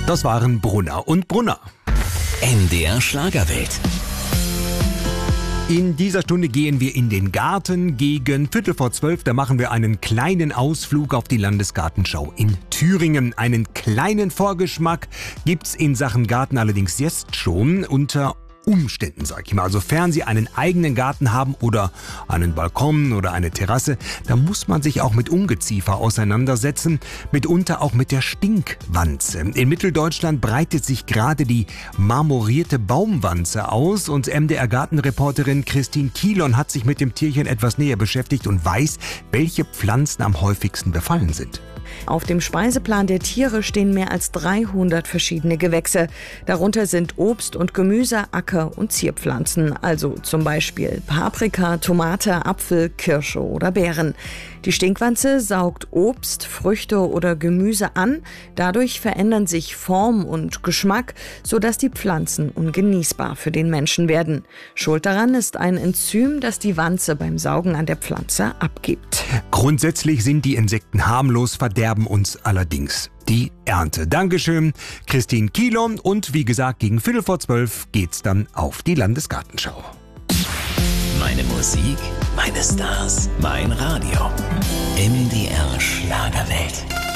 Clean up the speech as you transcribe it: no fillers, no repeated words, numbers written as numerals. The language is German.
Das waren Brunner und Brunner. NDR Schlagerwelt. In dieser Stunde gehen wir in den Garten gegen 11:45. Da machen wir einen kleinen Ausflug auf die Landesgartenschau in Thüringen. Einen kleinen Vorgeschmack gibt's in Sachen Garten allerdings jetzt schon unter Umständen, sag ich mal. Also sofern Sie einen eigenen Garten haben oder einen Balkon oder eine Terrasse, da muss man sich auch mit Ungeziefer auseinandersetzen, mitunter auch mit der Stinkwanze. In Mitteldeutschland breitet sich gerade die marmorierte Baumwanze aus und MDR-Gartenreporterin Christine Kielon hat sich mit dem Tierchen etwas näher beschäftigt und weiß, welche Pflanzen am häufigsten befallen sind. Auf dem Speiseplan der Tiere stehen mehr als 300 verschiedene Gewächse. Darunter sind Obst und Gemüse, Acker- und Zierpflanzen, also zum Beispiel Paprika, Tomate, Apfel, Kirsche oder Beeren. Die Stinkwanze saugt Obst, Früchte oder Gemüse an. Dadurch verändern sich Form und Geschmack, sodass die Pflanzen ungenießbar für den Menschen werden. Schuld daran ist ein Enzym, das die Wanze beim Saugen an der Pflanze abgibt. Grundsätzlich sind die Insekten harmlos, verderben uns allerdings die Ernte. Dankeschön, Christine Kielon. Und wie gesagt, gegen 11:45 geht's dann auf die Landesgartenschau. Meine Musik, meine Stars, mein Radio. NDR Schlagerwelt.